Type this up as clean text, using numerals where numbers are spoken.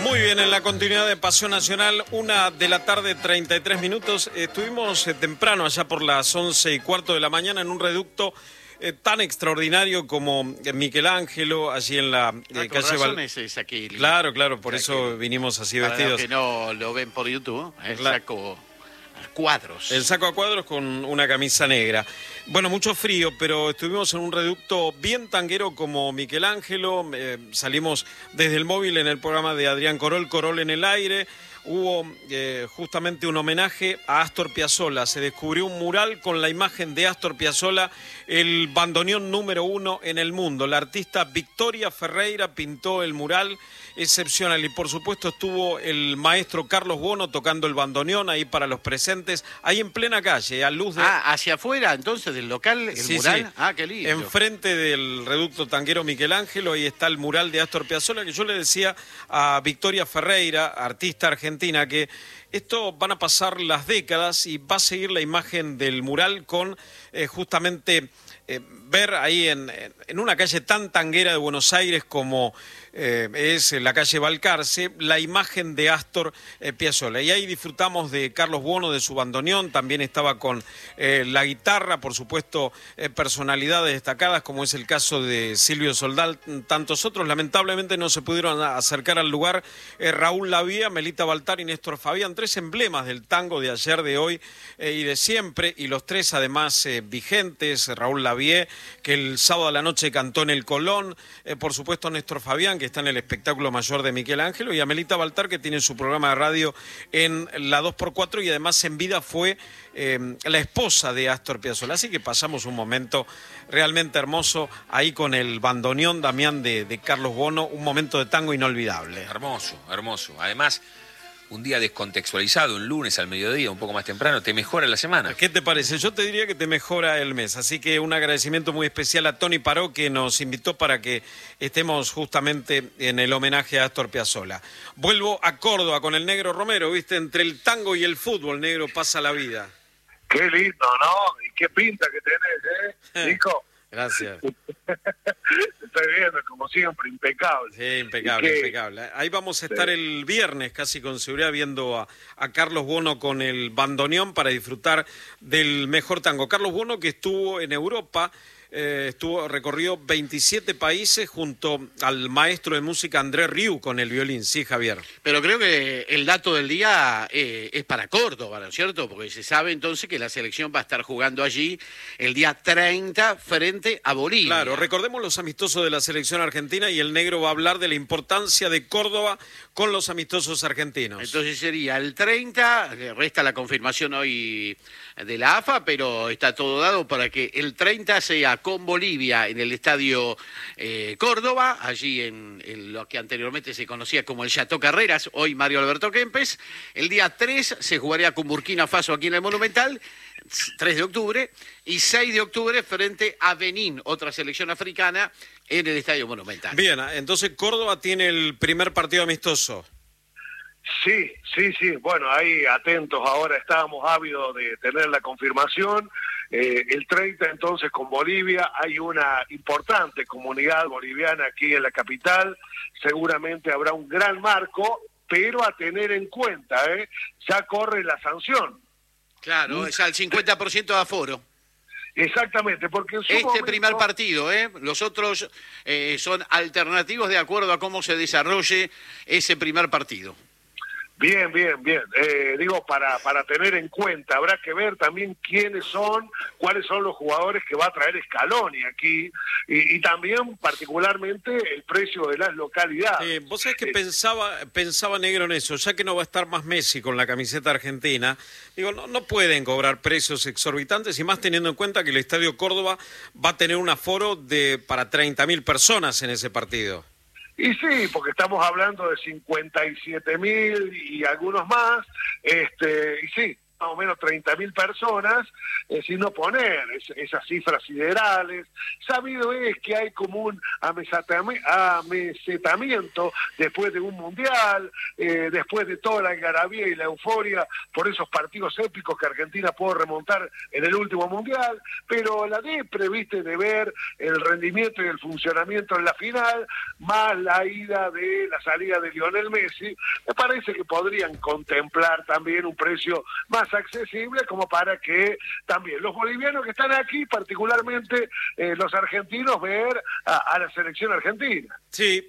Muy bien, en la continuidad de Pasión Nacional, 1:33 p.m. Estuvimos temprano, allá por las 11:15 de la mañana, en un reducto tan extraordinario como Michelangelo, allí en la calle es aquí. Claro, por eso vinimos así para vestidos. Los que no lo ven por YouTube, el saco a cuadros. El saco a cuadros con una camisa negra. Bueno, mucho frío, pero estuvimos en un reducto bien tanguero como Michelangelo. Salimos desde el móvil en el programa de Adrián Corol en el aire. Hubo justamente un homenaje a Astor Piazzolla. Se descubrió un mural con la imagen de Astor Piazzolla, el bandoneón número 1 en el mundo. La artista Victoria Ferreira pintó el mural excepcional y por supuesto estuvo el maestro Carlos Buono tocando el bandoneón ahí para los presentes, ahí en plena calle, a luz de... hacia afuera entonces del local, el mural. Sí. Qué lindo. Enfrente del reducto tanguero Michelangelo, ahí está el mural de Astor Piazzolla, que yo le decía a Victoria Ferreira, artista argentina, que esto van a pasar las décadas y va a seguir la imagen del mural con justamente ver ahí en una calle tan tanguera de Buenos Aires como es la calle Balcarce, la imagen de Astor Piazzolla. Y ahí disfrutamos de Carlos Buono, de su bandoneón, también estaba con la guitarra, por supuesto, personalidades destacadas, como es el caso de Silvio Soldán, tantos otros. Lamentablemente no se pudieron acercar al lugar Raúl Lavie, Melita Baltar y Néstor Fabián, tres emblemas del tango de ayer, de hoy y de siempre, y los tres además vigentes. Raúl Lavie, que el sábado a la noche cantó en el Colón, por supuesto Néstor Fabián, que está en el espectáculo mayor de Michelangelo, y Amelita Baltar, que tiene su programa de radio en la 2x4 y además en vida fue la esposa de Astor Piazzolla. Así que pasamos un momento realmente hermoso ahí con el bandoneón, Damián, de Carlos Buono, un momento de tango inolvidable. Hermoso. Además, un día descontextualizado, un lunes al mediodía, un poco más temprano, te mejora la semana. ¿Qué te parece? Yo te diría que te mejora el mes. Así que un agradecimiento muy especial a Tony Paró, que nos invitó para que estemos justamente en el homenaje a Astor Piazzolla. Vuelvo a Córdoba con el Negro Romero, ¿viste? Entre el tango y el fútbol, Negro, pasa la vida. Qué lindo, ¿no? Y qué pinta que tenés, Nico. Gracias. Estoy viendo, como siempre, impecable. Sí, impecable. Ahí vamos a estar el viernes, casi con seguridad, viendo a Carlos Buono con el bandoneón para disfrutar del mejor tango. Carlos Buono, que estuvo en Europa, recorrió 27 países junto al maestro de música André Rieu con el violín. Sí, Javier. Pero creo que el dato del día es para Córdoba, ¿no es cierto? Porque se sabe entonces que la selección va a estar jugando allí el día 30 frente a Bolivia. Claro, recordemos los amistosos de la selección argentina y el Negro va a hablar de la importancia de Córdoba con los amistosos argentinos. Entonces sería el 30, le resta la confirmación hoy de la AFA, pero está todo dado para que el 30 sea con Bolivia en el estadio Córdoba, allí en lo que anteriormente se conocía como el Chateau Carreras, hoy Mario Alberto Kempes. El día 3 se jugaría con Burkina Faso aquí en el Monumental, 3 de octubre, y 6 de octubre frente a Benín, otra selección africana, en el Estadio Monumental. Bien, entonces Córdoba tiene el primer partido amistoso. Sí. Bueno, ahí atentos ahora, estábamos ávidos de tener la confirmación. El 30 entonces con Bolivia, hay una importante comunidad boliviana aquí en la capital, seguramente habrá un gran marco, pero a tener en cuenta, ya corre la sanción. Claro, es al 50% de aforo. Exactamente, porque en su momento... primer partido, los otros son alternativos de acuerdo a cómo se desarrolle ese primer partido. Bien. Digo, para tener en cuenta, habrá que ver también cuáles son los jugadores que va a traer Scaloni aquí, y también particularmente el precio de las localidades. Vos sabés que pensaba Negro en eso, ya que no va a estar más Messi con la camiseta argentina, digo, no pueden cobrar precios exorbitantes, y más teniendo en cuenta que el Estadio Córdoba va a tener un aforo para 30.000 personas en ese partido. Y sí, porque estamos hablando de 57.000 y algunos más, y sí, más o menos 30.000 personas, sin no poner esas cifras siderales. Sabido es que hay como un amesetamiento después de un mundial, después de toda la algarabía y la euforia por esos partidos épicos que Argentina pudo remontar en el último mundial, pero la depre, viste, de ver el rendimiento y el funcionamiento en la final, más la salida de Lionel Messi, me parece que podrían contemplar también un precio más accesible, como para que también los bolivianos que están aquí, particularmente los argentinos, ver a la selección argentina. Sí.